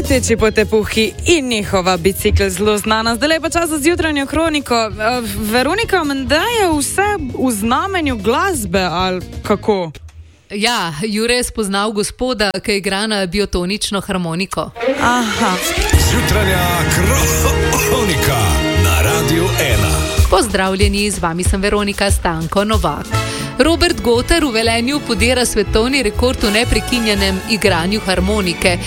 Leteči potepuhi in njihova bicikl zelo znana. Zdaj pa čas za jutranjo kroniko. Veronika, menda je vse v znamenju glasbe, ali kako? Ja, Jure je spoznal gospoda, ki igra na biotonično harmoniko. Aha. Jutranja kronika na Radiu 1. Pozdravljeni, z vami sem Veronika Stanko Novak. Robert Goter v Velenju podira svetovni rekord v neprekinjenem igranju harmonike.